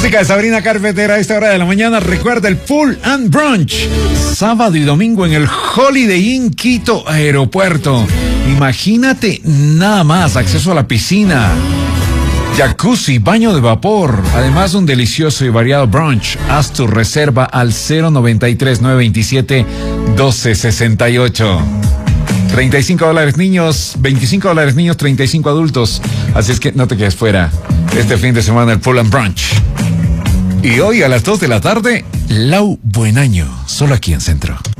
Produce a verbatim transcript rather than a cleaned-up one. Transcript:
Música de Sabrina Carpenter a esta hora de la mañana. Recuerda el Pool and Brunch. Sábado y domingo en el Holiday Inn Quito Aeropuerto. Imagínate nada más. Acceso a la piscina, jacuzzi, baño de vapor. Además, un delicioso y variado brunch. Haz tu reserva al cero noventa y tres, nueve veintisiete, doce sesenta y ocho. treinta y cinco dólares niños, veinticinco dólares niños, treinta y cinco adultos. Así es que no te quedes fuera. Este fin de semana el Pool and Brunch. Y hoy a las dos de la tarde, Lau Buen Año, solo aquí en Centro.